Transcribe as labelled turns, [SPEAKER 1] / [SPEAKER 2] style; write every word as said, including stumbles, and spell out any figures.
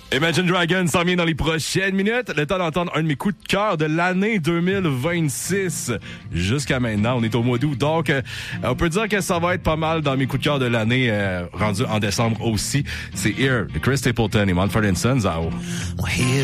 [SPEAKER 1] Imagine Dragons s'en vient dans les prochaines minutes. Le temps d'entendre un de mes coups de cœur de l'année deux mille vingt-six. Jusqu'à maintenant, on est au mois d'août. Donc, euh, on peut dire que ça va être pas mal dans mes coups de cœur de l'année, euh, rendu en décembre aussi. C'est Here de Chris Stapleton et Mumford and Sons. Ah, oh.